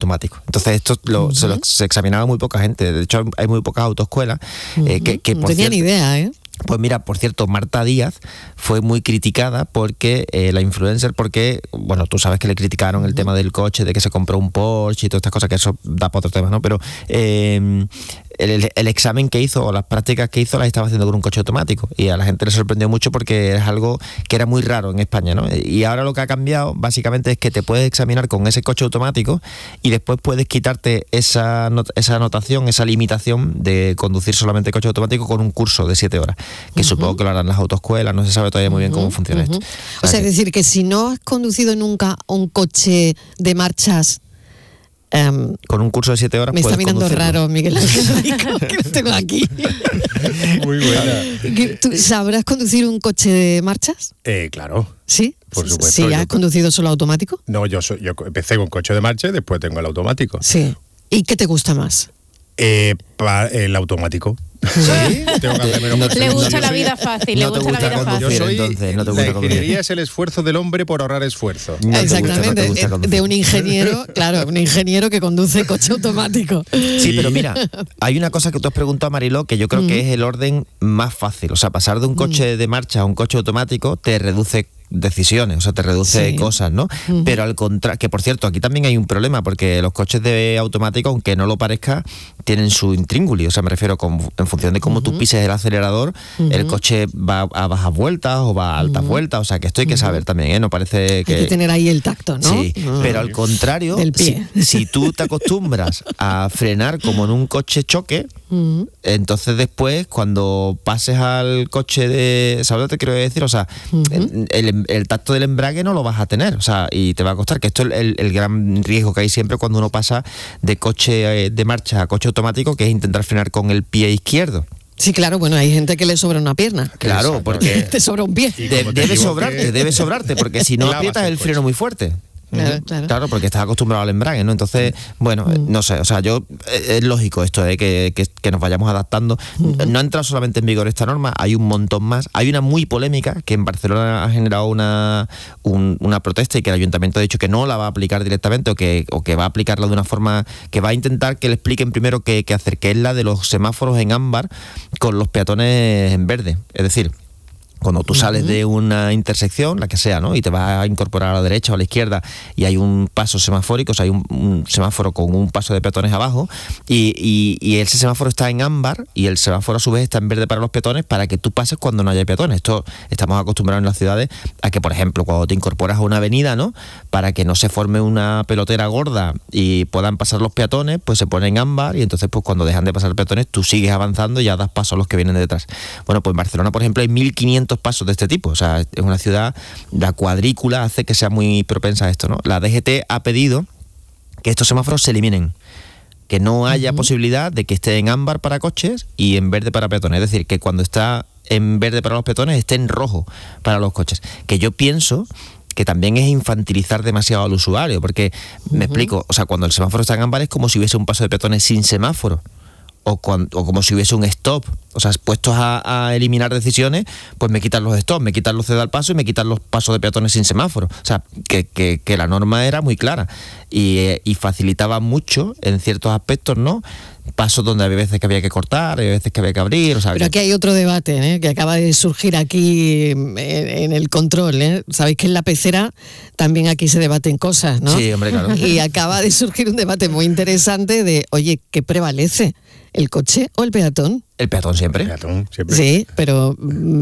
automático. Entonces esto se examinaba muy poca gente. De hecho, hay muy pocas autoescuelas que no tenía ni idea, ¿eh? Pues mira, por cierto, Marta Díaz fue muy criticada porque la influencer, porque, bueno, tú sabes que le criticaron el tema del coche, de que se compró un Porsche y todas estas cosas, que eso da para otro tema, ¿no? Pero el examen que hizo o las prácticas que hizo las estaba haciendo con un coche automático y a la gente le sorprendió mucho porque es algo que era muy raro en España, ¿no? Y ahora lo que ha cambiado básicamente es que te puedes examinar con ese coche automático y después puedes quitarte esa anotación, esa limitación de conducir solamente coche automático con un curso de 7 horas, que supongo que lo harán las autoescuelas, no se sabe todavía muy bien cómo funciona esto. O sea, es decir, que si no has conducido nunca un coche de marchas, con un curso de 7 horas me está mirando conducirlo. raro Miguel Ángel Rico, que lo tengo aquí. Muy buena. ¿Tú sabrás conducir un coche de marchas? Claro. ¿Sí? Por supuesto. ¿Sí has conducido solo automático? No, yo empecé con coche de marcha y después tengo el automático. Sí. ¿Y qué te gusta más? El automático. ¿Sí? Tengo que hacer menos Le gusta la vida fácil, le gusta la vida fácil. Yo soy, entonces, no te la gusta conducir. ingeniería es el esfuerzo del hombre por ahorrar esfuerzo. Exactamente, de un ingeniero, claro, un ingeniero que conduce coche automático. Sí, pero mira, hay una cosa que tú has preguntado, Mariló, que yo creo que es el orden más fácil. O sea, pasar de un coche de marcha a un coche automático te reduce decisiones, o sea, te reduce cosas, ¿no? Pero al contrario, que por cierto, aquí también hay un problema, porque los coches de automático, aunque no lo parezca, tienen su intríngulis, o sea, me refiero, en función de cómo tú pises el acelerador, el coche va a bajas vueltas o va a altas vueltas, o sea, que esto hay que saber también, ¿eh? No parece que... Hay que tener ahí el tacto, ¿no? Sí, pero al contrario, del pie. si tú te acostumbras a frenar como en un coche choque, entonces después, cuando pases al coche de... ¿Sabes lo que te quiero decir? O sea, el tacto del embrague no lo vas a tener, o sea, y te va a costar, que esto es el gran riesgo que hay siempre cuando uno pasa de coche de marcha a coche automático, que es intentar frenar con el pie izquierdo. Sí, claro, bueno, hay gente que le sobra una pierna. Claro, porque... te sobra un pie. Debe sobrarte, porque si no aprietas el freno muy fuerte. Claro, porque estás acostumbrado al embrague, ¿no? Entonces, bueno, no sé, o sea, es lógico esto de que nos vayamos adaptando. No ha entrado solamente en vigor esta norma, hay un montón más. Hay una muy polémica que en Barcelona ha generado una protesta y que el ayuntamiento ha dicho que no la va a aplicar directamente o que va a aplicarla de una forma que va a intentar que le expliquen primero qué hacer, que es la de los semáforos en ámbar con los peatones en verde. Es decir, cuando tú sales de una intersección, la que sea, ¿no? Y te vas a incorporar a la derecha o a la izquierda y hay un paso semafórico, o sea, hay un semáforo con un paso de peatones abajo y ese semáforo está en ámbar y el semáforo a su vez está en verde para los peatones para que tú pases cuando no haya peatones. Esto estamos acostumbrados en las ciudades a que, por ejemplo, cuando te incorporas a una avenida, ¿no? Para que no se forme una pelotera gorda y puedan pasar los peatones, pues se pone en ámbar y entonces pues cuando dejan de pasar peatones tú sigues avanzando y ya das paso a los que vienen detrás. Bueno, pues en Barcelona, por ejemplo, hay 1.500 pasos de este tipo, o sea, es una ciudad, la cuadrícula hace que sea muy propensa a esto, ¿no? La DGT ha pedido que estos semáforos se eliminen, que no haya posibilidad de que esté en ámbar para coches y en verde para peatones, es decir, que cuando está en verde para los peatones esté en rojo para los coches, que yo pienso que también es infantilizar demasiado al usuario, porque, me explico, o sea, cuando el semáforo está en ámbar es como si hubiese un paso de peatones sin semáforo, o como si hubiese un stop. O sea, puestos a eliminar decisiones, pues me quitan los stops, me quitan los ceda al paso y me quitan los pasos de peatones sin semáforo. O sea, que la norma era muy clara y facilitaba mucho en ciertos aspectos, ¿no? Pasos donde había veces que había que cortar, había veces que había que abrir. O sea, pero aquí hay otro debate, ¿eh? Que acaba de surgir aquí en el control, ¿eh? Sabéis que en la pecera también aquí se debaten cosas, ¿no? Sí, hombre, claro. Y acaba de surgir un debate muy interesante de, oye, ¿qué prevalece? ¿El coche o el peatón? El peatón siempre. Sí, pero...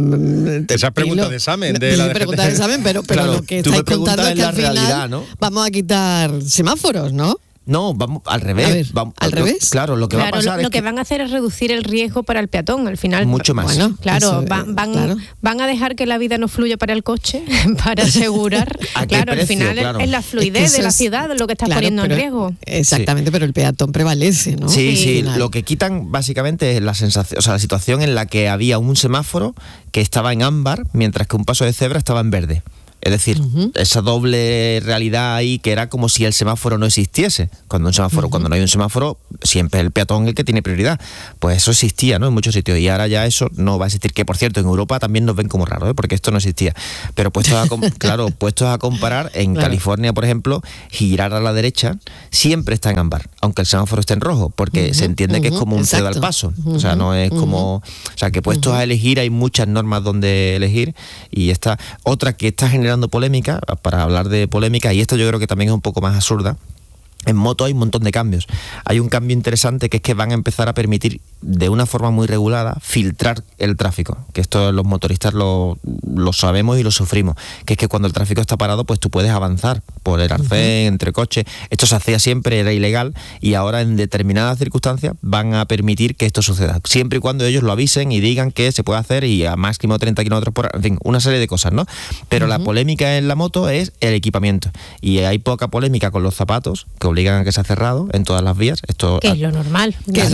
Esa pregunta de examen. Pregunta de examen, pero claro, lo que estáis contando es que al final realidad, ¿no? vamos a quitar semáforos, ¿no? No, vamos al revés. ¿Al revés? Claro, lo que va a pasar lo que van a hacer es reducir el riesgo para el peatón, al final. Mucho más. Bueno, claro, eso, van a dejar que la vida no fluya para el coche, para asegurar. Claro, al final es la fluidez de la ciudad lo que estás poniendo en riesgo. Exactamente, pero el peatón prevalece, ¿no? Sí, lo que quitan básicamente es la sensación, o sea, la situación en la que había un semáforo que estaba en ámbar, mientras que un paso de cebra estaba en verde. Es decir, esa doble realidad ahí que era como si el semáforo no existiese. Cuando no hay un semáforo, siempre el peatón el que tiene prioridad. Pues eso existía, ¿no? En muchos sitios. Y ahora ya eso no va a existir. Que por cierto, en Europa también nos ven como raros, porque esto no existía. Pero puestos a comparar, en California, por ejemplo, girar a la derecha siempre está en ámbar, aunque el semáforo esté en rojo, porque se entiende que es como un cedo al paso. O sea, no es como... O sea, que puestos a elegir hay muchas normas donde elegir. Y esta otra que está generando polémica, para hablar de polémica, y esto yo creo que también es un poco más absurda. En moto hay un montón de cambios. Hay un cambio interesante que es que van a empezar a permitir de una forma muy regulada filtrar el tráfico, que esto los motoristas lo sabemos y lo sufrimos, que es que cuando el tráfico está parado pues tú puedes avanzar por el arcén, entre coches. Esto se hacía siempre, era ilegal, y ahora en determinadas circunstancias van a permitir que esto suceda, siempre y cuando ellos lo avisen y digan que se puede hacer y a máximo 30 kilómetros por hora, en fin, una serie de cosas, ¿no? Pero la polémica en la moto es el equipamiento, y hay poca polémica con los zapatos, que obligan a que sea cerrado en todas las vías. Esto que es lo normal.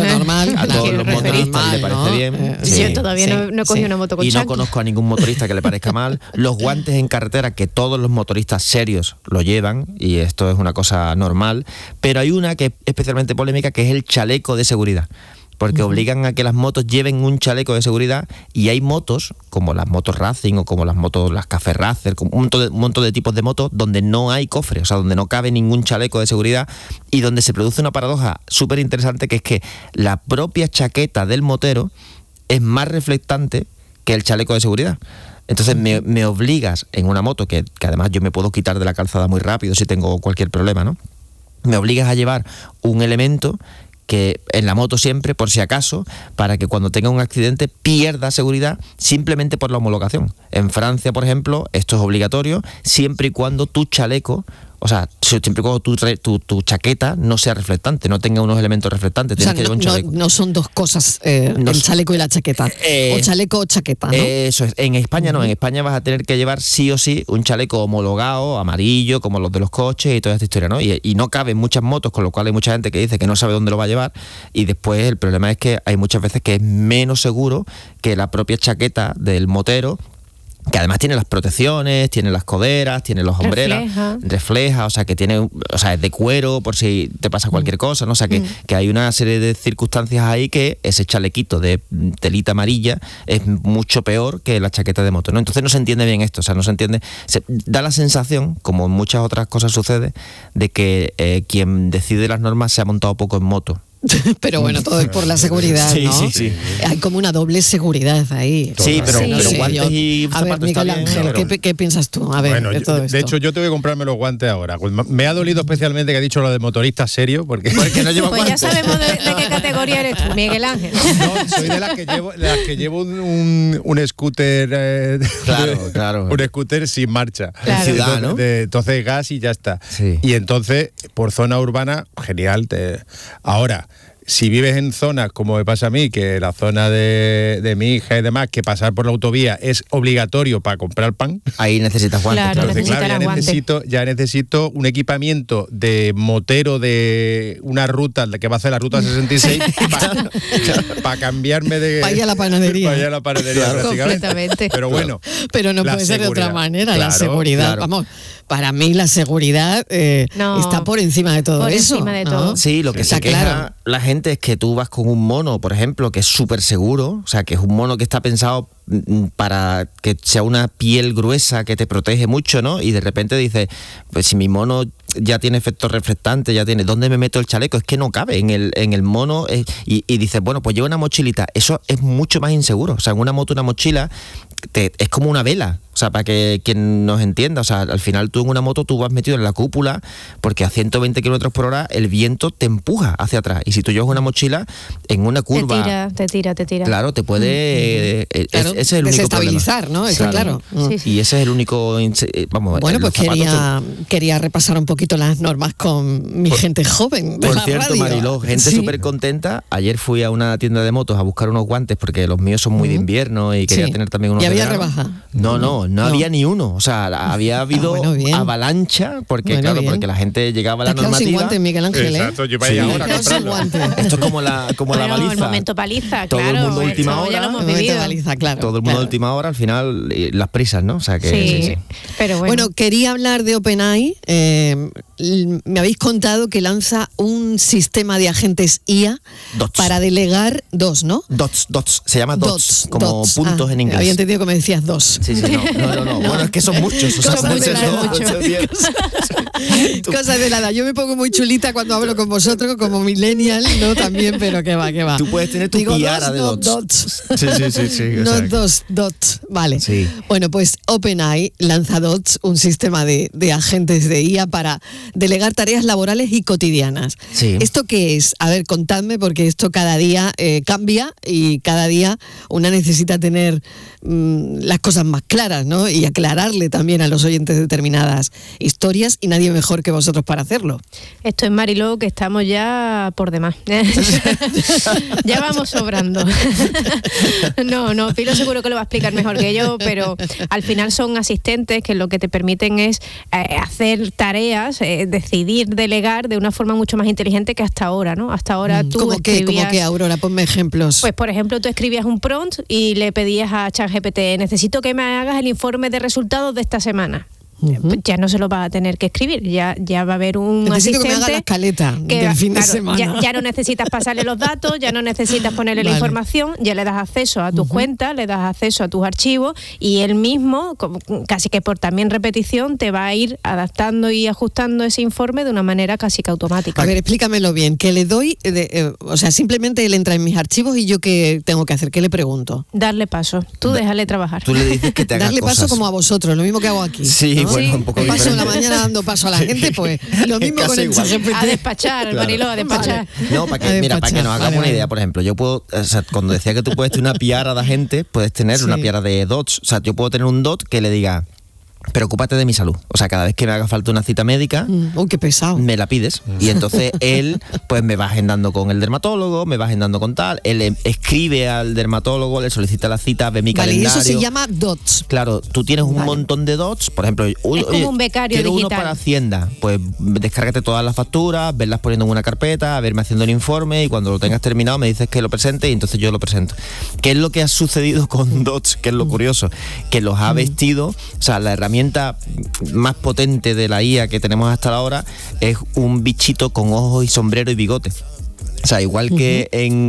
A todos los motoristas le parece bien. Yo todavía no he cogido una moto con chanclas. Y no conozco a ningún motorista que le parezca mal. Los guantes en carretera, que todos los motoristas serios lo llevan, y esto es una cosa normal. Pero hay una que es especialmente polémica, que es el chaleco de seguridad. Porque obligan a que las motos lleven un chaleco de seguridad, y hay motos, como las motos Racing o como las Café Racer, un montón de tipos de motos donde no hay cofre, o sea, donde no cabe ningún chaleco de seguridad, y donde se produce una paradoja súper interesante, que es que la propia chaqueta del motero es más reflectante que el chaleco de seguridad. Entonces me obligas en una moto, que además yo me puedo quitar de la calzada muy rápido si tengo cualquier problema, ¿no? Me obligas a llevar un elemento que en la moto siempre, por si acaso, para que cuando tenga un accidente pierda seguridad simplemente por la homologación. En Francia, por ejemplo, esto es obligatorio siempre y cuando tu chaleco, o sea, siempre y cuando tu chaqueta no sea reflectante, no tenga unos elementos reflectantes. Tienes que llevar un chaleco. No son dos cosas, el chaleco y la chaqueta. O chaleco o chaqueta, ¿no? Eso es. En España no. En España vas a tener que llevar sí o sí un chaleco homologado, amarillo, como los de los coches y toda esta historia, ¿no? Y no caben muchas motos, con lo cual hay mucha gente que dice que no sabe dónde lo va a llevar, y después el problema es que hay muchas veces que es menos seguro que la propia chaqueta del motero, que además tiene las protecciones, tiene las coderas, tiene los hombreras, refleja, o sea, que tiene, o sea, es de cuero por si te pasa cualquier cosa, ¿no? O sea, que hay una serie de circunstancias ahí que ese chalequito de telita amarilla es mucho peor que la chaqueta de moto, ¿no? Entonces no se entiende bien esto, o sea, no se entiende, da la sensación, como en muchas otras cosas sucede, de que quien decide las normas se ha montado poco en moto. Pero bueno, todo es por la seguridad, ¿no? Sí. Hay como una doble seguridad ahí. Sí, pero guantes y zapatos. A ver, Miguel Ángel, ¿qué piensas tú? A ver, bueno, de hecho, yo tengo que comprarme los guantes ahora. Me ha dolido especialmente que ha dicho lo de motorista serio, porque no llevo pues guantes. Ya sabemos de qué categoría eres tú, Miguel Ángel. No, soy de las que llevo un scooter. Claro. Un scooter sin marcha. En ciudad, ¿no? Entonces gas y ya está. Sí. Y entonces, por zona urbana, genial. Ahora, si vives en zonas como me pasa a mí, que la zona de mi hija y demás, que pasar por la autovía es obligatorio para comprar pan, ahí necesitas guantes. Claro, ya necesito un equipamiento de motero de una ruta, que va a hacer la ruta 66, para cambiarme de... Para ir a la panadería. Para ir a la panadería, completamente. Pero bueno. Pero no puede ser de otra manera, la seguridad. Vamos, para mí la seguridad está por encima de todo eso. Por encima de todo. Sí, lo que se queja la gente es que tú vas con un mono, por ejemplo, que es súper seguro, o sea, que es un mono que está pensado para que sea una piel gruesa que te protege mucho, ¿no? Y de repente dices, pues si mi mono ya tiene efecto reflectante, ya tiene, ¿dónde me meto el chaleco? Es que no cabe en el mono, y dices, bueno, pues lleva una mochilita. Eso es mucho más inseguro. O sea, en una moto, una mochila es como una vela. O sea, para que quien nos entienda, o sea, al final tú en una moto tú vas metido en la cúpula, porque a 120 kilómetros por hora el viento te empuja hacia atrás, y si tú llevas una mochila en una curva, te tira. Claro, te puede ese es el único desestabilizar, problema, ¿no? Eso, claro. Sí. Y ese es el único, vamos. Bueno, pues quería repasar un poquito las normas con mi gente joven de por la cierto, radio. Mariló, gente súper contenta. Ayer fui a una tienda de motos a buscar unos guantes porque los míos son muy de invierno y quería tener también unos. ¿Y había rebaja? No había ni uno. O sea, había habido avalancha, porque porque la gente llegaba a la normativa. Sin guantes, Miguel Ángel, Exacto, yo vaya ahora comprando. Esto es como la baliza. El momento paliza, todo claro. el mundo última hora. Ya lo hemos vivido. Paliza, claro. todo el mundo de última hora, al final las prisas, ¿no? O sea que sí. Pero bueno, quería hablar de OpenAI. Me habéis contado que lanza un sistema de agentes IA para delegar ¿no? Dots, se llama dots, como puntos en inglés. Había entendido que me decías dos. Sí, no. Bueno, es que son muchos. Cosas de nada. Yo me pongo muy chulita cuando hablo con vosotros, como millennial, ¿no? También, pero que va. Tú puedes tener tu piara de dots. Sí. No dots, vale. Sí. Bueno, pues OpenAI lanza Dots, un sistema de agentes de IA para delegar tareas laborales y cotidianas. Sí. ¿Esto qué es? A ver, contadme, porque esto cada día cambia y cada día una necesita tener las cosas más claras, ¿no? Y aclararle también a los oyentes determinadas historias, y nadie mejor que vosotros para hacerlo. Esto es Mariló, que estamos ya por demás. Ya vamos sobrando. No, Pilo seguro que lo va a explicar mejor que yo, pero al final son asistentes que lo que te permiten es hacer tareas, decidir, delegar de una forma mucho más inteligente que hasta ahora, ¿no? Hasta ahora tú escribías... ¿Cómo qué, Aurora? Ponme ejemplos. Pues, por ejemplo, tú escribías un prompt y le pedías a ChatGPT: necesito que me hagas el informe de resultados de esta semana. Pues ya no se lo va a tener que escribir, ya va a haber un Necesito asistente que me haga la escaleta del fin de semana. Ya no necesitas pasarle los datos, ya no necesitas ponerle la información, ya le das acceso a tus cuentas, le das acceso a tus archivos, y él mismo, casi que por también repetición, te va a ir adaptando y ajustando ese informe de una manera casi que automática. A ver, explícamelo bien, que le doy, o sea, simplemente él entra en mis archivos y yo ¿qué tengo que hacer? ¿Qué le pregunto? Darle paso, tú déjale trabajar. Tú le dices que te haga Darle cosas. Paso como a vosotros, lo mismo que hago aquí, sí, ¿no? Bueno, un poco paso en la mañana dando paso a la gente, pues lo mismo con el ChatGPT. A despachar, claro. Mariló, a despachar. Vale. No, para que nos hagamos una idea, por ejemplo, yo puedo, o sea, cuando decía que tú puedes tener una piara de gente, puedes tener una piara de dots. O sea, yo puedo tener un dot que le diga: preocúpate de mi salud. O sea, cada vez que me haga falta una cita médica, qué pesado, me la pides. Y entonces él pues me va agendando con el dermatólogo, me va agendando con tal, él escribe al dermatólogo, le solicita la cita, ve mi calendario. Y eso se llama dots. Claro, tú tienes un montón de dots, por ejemplo, es como un becario quiero digital. Uno para Hacienda, pues descárgate todas las facturas, verlas poniendo en una carpeta, verme haciendo el informe, y cuando lo tengas terminado me dices que lo presente, y entonces yo lo presento. ¿Qué es lo que ha sucedido con dots? Que es lo curioso, que los ha vestido, o sea, la herramienta más potente de la IA que tenemos hasta ahora es un bichito con ojos y sombrero y bigote. O sea, igual que en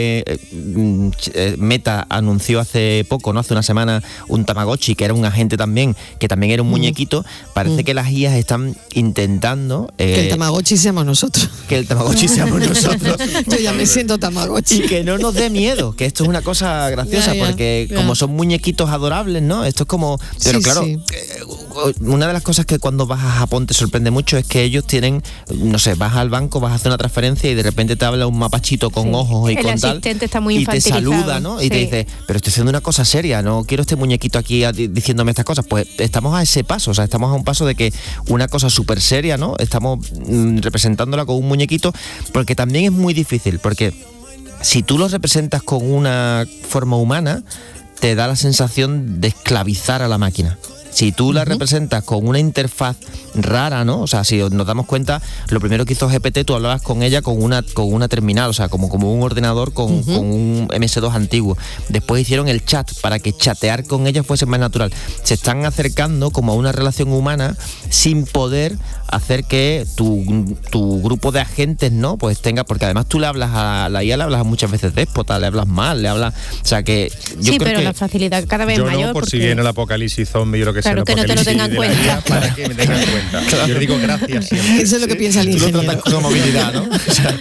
Meta anunció hace poco, ¿no? Hace una semana, un Tamagotchi, que era un agente también, que también era un muñequito. Parece que las IAs están intentando... que el Tamagotchi seamos nosotros. Que el Tamagotchi seamos nosotros. Yo ya me siento Tamagotchi. Y que no nos dé miedo, que esto es una cosa graciosa, porque como son muñequitos adorables, ¿no? Esto es como... Pero claro, una de las cosas que cuando vas a Japón te sorprende mucho es que ellos tienen, no sé, vas al banco, vas a hacer una transferencia y de repente te habla un mapachito con ojos y el con tal, está muy y te saluda, ¿no? Y te dice: pero estoy haciendo una cosa seria, no quiero este muñequito aquí diciéndome estas cosas. Pues estamos a ese paso, o sea, estamos a un paso de que una cosa súper seria, ¿no? Estamos representándola con un muñequito, porque también es muy difícil, porque si tú lo representas con una forma humana, te da la sensación de esclavizar a la máquina. Si tú la representas con una interfaz rara, ¿no? O sea, si nos damos cuenta, lo primero que hizo GPT, tú hablabas con ella con una terminal, o sea, como un ordenador con un MS2 antiguo. Después hicieron el chat para que chatear con ella fuese más natural. Se están acercando como a una relación humana sin poder hacer que tu grupo de agentes, ¿no? Pues tenga, porque además tú le hablas a la IA, le hablas muchas veces déspota, le hablas mal, le hablas, o sea que yo creo pero que la facilidad cada vez yo mayor. No, por si viene el apocalipsis zombie, yo lo que claro, que no te lo tengan en cuenta. Para que me tengan en cuenta. Claro. Yo digo gracias siempre. Eso es lo que piensa el ingeniero. Tú lo tratas como movilidad, ¿no? O sea,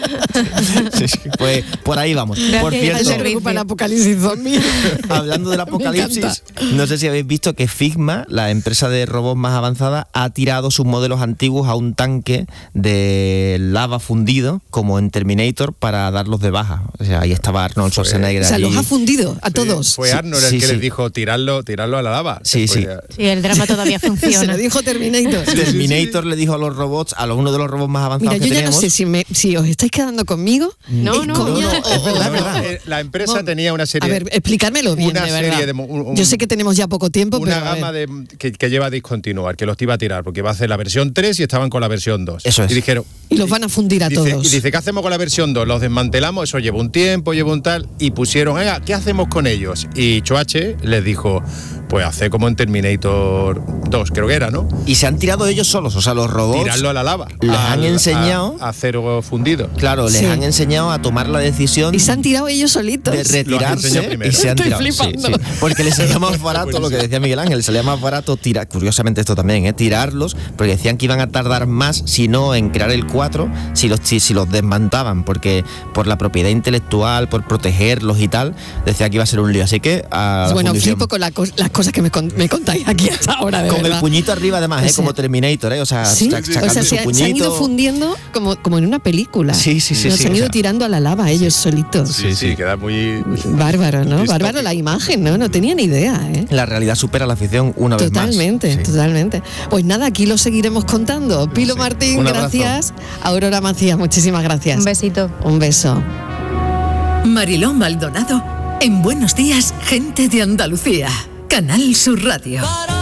pues por ahí vamos. Gracias, por cierto, se preocupa el apocalipsis zombie. Hablando del apocalipsis, no sé si habéis visto que Figma, la empresa de robots más avanzada, ha tirado sus modelos antiguos a un tanque de lava fundido, como en Terminator, para darlos de baja. O sea, ahí estaba Arnold Schwarzenegger. O sea, los ha fundido a todos. Fue Arnold el que les dijo tirarlo a la lava. Sí. Sí, el drama todavía funciona. Se lo dijo Terminator. Terminator le dijo a los robots, a uno de los robots más avanzados. Mira, yo que ya teníamos. No sé si os estáis quedando conmigo. No. Es verdad. La empresa tenía una serie... A ver, explicármelo bien, de verdad. Yo sé que tenemos ya poco tiempo, una pero gama que lleva a discontinuar, que los iba a tirar porque iba a hacer la versión 3 y estaban con la versión 2. Eso es. Y dijeron... Y los van a fundir a todos. Y dice, ¿qué hacemos con la versión 2? Los desmantelamos, eso lleva un tiempo, lleva un tal, y pusieron, venga, ¿qué hacemos con ellos? Y Choache les dijo, pues hace como en Terminator 2, creo que era, ¿no? Y se han tirado ellos solos, o sea, los robots... Tirarlo a la lava. Les han enseñado... A acero fundido. Claro, les han enseñado a tomar la decisión... Y se han tirado ellos solitos. De retirarse y se han tirado. Flipando. Sí. Porque les salía más barato, lo que decía Miguel Ángel, les salía más barato tirar, curiosamente esto también, tirarlos, porque decían que iban a tardar más, si no en crear el 4, si los desmantaban, porque por la propiedad intelectual, por protegerlos y tal, decía que iba a ser un lío. Así que bueno, flipo con las cosas que me contáis aquí hasta ahora, de con verdad. El puñito arriba además, como Terminator, o sea, ¿sí? sacando su puñito. Se han ido fundiendo como en una película. Sí. Se han ido tirando a la lava ellos solitos. Sí, queda muy... Bárbaro, ¿no? Bárbaro la imagen, ¿no? No tenía ni idea, ¿eh? La realidad supera la ficción una vez más. Totalmente. Pues nada, aquí lo seguiremos contando. Pilo Martín, gracias. Aurora Macías, muchísimas gracias. Un besito. Un beso. Mariló Maldonado en Buenos Días, Gente de Andalucía. Canal Sur Radio.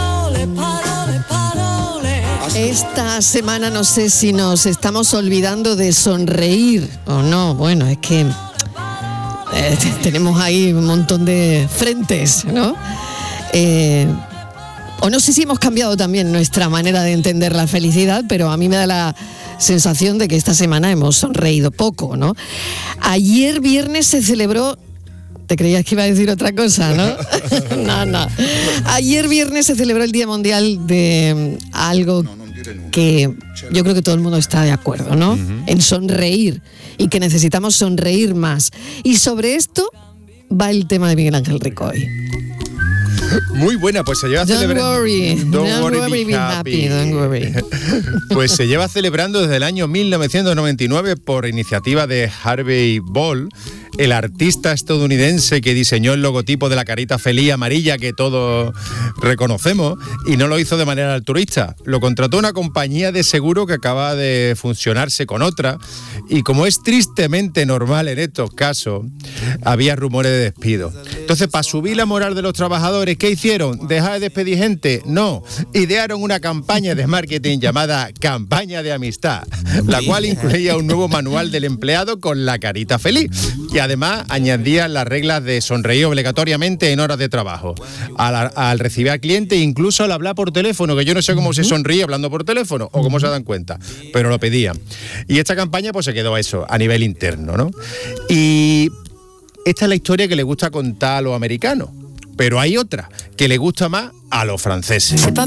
Esta semana no sé si nos estamos olvidando de sonreír o no. Bueno, es que tenemos ahí un montón de frentes, ¿no? O no sé si hemos cambiado también nuestra manera de entender la felicidad, pero a mí me da la sensación de que esta semana hemos sonreído poco, ¿no? Ayer viernes se celebró... ¿Te creías que iba a decir otra cosa, no? No. Ayer viernes se celebró el Día Mundial de algo que yo creo que todo el mundo está de acuerdo, ¿no? En sonreír, y que necesitamos sonreír más. Y sobre esto va el tema de Miguel Ángel Ricoy. Muy buena, pues se lleva celebrando. Don't worry, be happy. Don't worry. Pues se lleva celebrando desde el año 1999 por iniciativa de Harvey Ball, el artista estadounidense que diseñó el logotipo de la carita feliz amarilla que todos reconocemos, y no lo hizo de manera altruista. Lo contrató una compañía de seguro que acaba de fusionarse con otra, y como es tristemente normal en estos casos, había rumores de despido. Entonces, para subir la moral de los trabajadores, ¿qué hicieron? ¿Dejar de despedir gente? No. Idearon una campaña de marketing llamada Campaña de Amistad, la cual incluía un nuevo manual del empleado con la carita feliz, y además añadía las reglas de sonreír obligatoriamente en horas de trabajo, al recibir al cliente, incluso al hablar por teléfono, que yo no sé cómo se sonríe hablando por teléfono o cómo se dan cuenta, pero lo pedían. Y esta campaña pues se quedó a eso, a nivel interno, ¿no? Y esta es la historia que le gusta contar a los americanos, pero hay otra que le gusta más a los franceses. En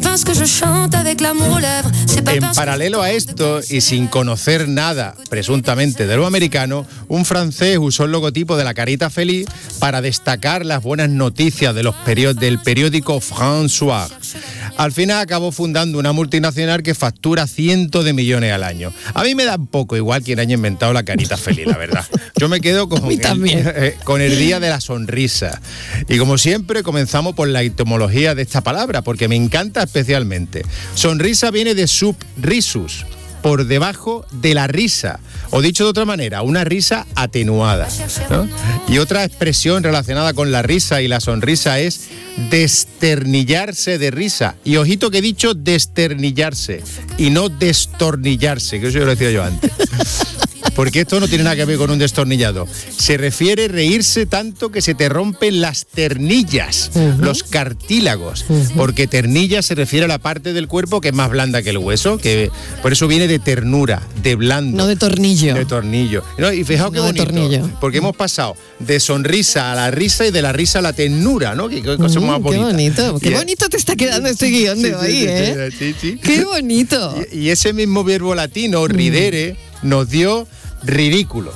paralelo a esto, y sin conocer nada presuntamente de lo americano, un francés usó el logotipo de la carita feliz para destacar las buenas noticias de del periódico François. Al final acabó fundando una multinacional que factura cientos de millones al año. A mí me da un poco igual quien haya inventado la carita feliz, la verdad. Yo me quedo con el día de la sonrisa. Y como siempre, comenzamos por la etimología de esta palabra, porque me encanta especialmente. Sonrisa viene de sub risus, por debajo de la risa, o dicho de otra manera, una risa atenuada, ¿no? Y otra expresión relacionada con la risa y la sonrisa es desternillarse de risa. Y ojito que he dicho desternillarse y no destornillarse, que eso yo lo decía yo antes. Porque esto no tiene nada que ver con un destornillado. Se refiere a reírse tanto que se te rompen las ternillas, los cartílagos. Porque ternilla se refiere a la parte del cuerpo que es más blanda que el hueso, que por eso viene de ternura, de blando. No de tornillo. De tornillo. ¿No? Y fijaos qué bonito. Porque hemos pasado de sonrisa a la risa y de la risa a la ternura, ¿no? Qué cosa más bonita. Qué bonito. Qué bonito te está quedando este guión de hoy, ¿eh? Sí. Qué bonito. Y ese mismo verbo latino, ridere, nos dio ridículo.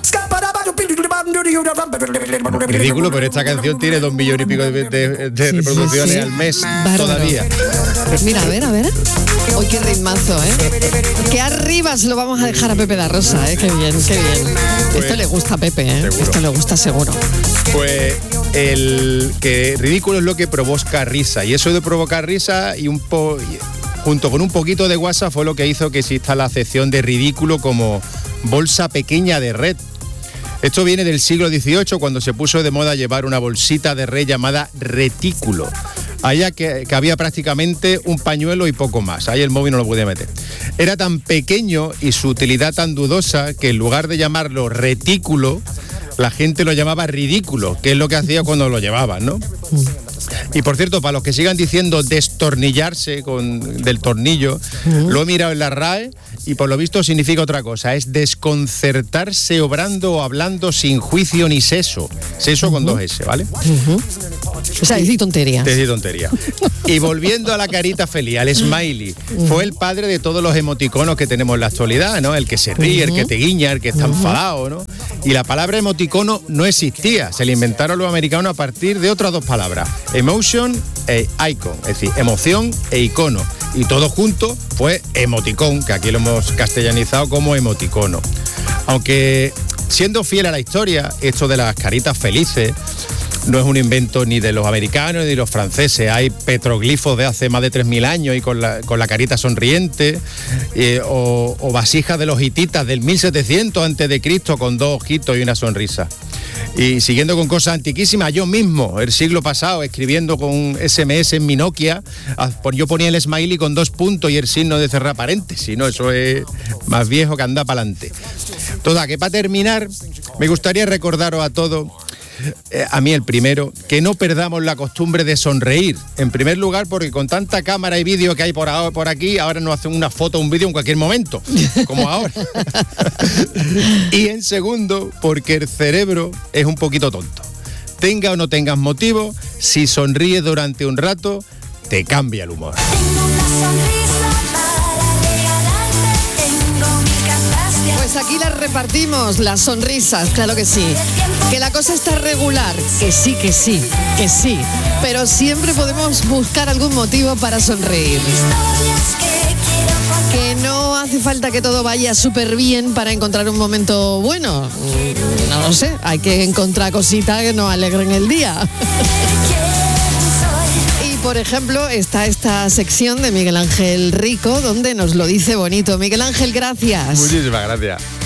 Ridículo, pero esta canción tiene 2 millones y pico de reproducciones al mes. Bárbaro. Todavía. Mira, a ver. Hoy qué ritmazo, ¿eh? Que arriba se lo vamos a dejar a Pepe da Rosa, ¿eh? Qué bien. Pues, esto le gusta a Pepe, ¿eh? Seguro. Esto le gusta seguro. Pues el que ridículo es lo que provoca risa. Y eso de provocar risa y junto con un poquito de WhatsApp fue lo que hizo que exista la acepción de ridículo como bolsa pequeña de red. Esto viene del siglo XVIII, cuando se puso de moda llevar una bolsita de red llamada retículo. allá que había prácticamente un pañuelo y poco más. Ahí el móvil no lo podía meter. Era tan pequeño y su utilidad tan dudosa que en lugar de llamarlo retículo, la gente lo llamaba ridículo, que es lo que hacía cuando lo llevaban, ¿no? Y por cierto, para los que sigan diciendo destornillarse del tornillo, lo he mirado en la RAE y por lo visto significa otra cosa, es desconcertarse obrando o hablando sin juicio ni seso. Seso con 2 S, ¿vale? O sea, decir tontería. Decir tontería. Y volviendo a la carita feliz, al smiley, fue el padre de todos los emoticonos que tenemos en la actualidad, ¿no? El que se ríe, el que te guiña, el que está enfadado, ¿no? Y la palabra emoticono no existía, se la inventaron los americanos a partir de otras 2 palabras, emotion e icon, es decir, emoción e icono. Y todo junto fue emoticón, que aquí lo hemos castellanizado como emoticono. Aunque siendo fiel a la historia, esto de las caritas felices no es un invento ni de los americanos ni de los franceses. Hay petroglifos de hace más de 3.000 años y con la carita sonriente, o vasijas de los hititas del 1700 a.C. con 2 ojitos y una sonrisa. Y siguiendo con cosas antiquísimas, yo mismo, el siglo pasado, escribiendo con SMS en mi Nokia, yo ponía el smiley con 2 puntos y el signo de cerrar paréntesis, ¿no? Eso es más viejo que anda para adelante. Toda, que para terminar, me gustaría recordaros a todos, a mí el primero, que no perdamos la costumbre de sonreír. En primer lugar, porque con tanta cámara y vídeo que hay por aquí, ahora nos hacen una foto o un vídeo en cualquier momento, como ahora. Y en segundo, porque el cerebro es un poquito tonto. Tenga o no tengas motivo, si sonríes durante un rato, te cambia el humor. Pues aquí las repartimos, las sonrisas, claro que sí. Que la cosa está regular, que sí, pero siempre podemos buscar algún motivo para sonreír. Que no hace falta que todo vaya súper bien para encontrar un momento bueno. No lo sé, hay que encontrar cositas que nos alegren el día. Y por ejemplo, está esta sección de Miguel Ángel Rico, donde nos lo dice bonito. Miguel Ángel, gracias. Muchísimas gracias.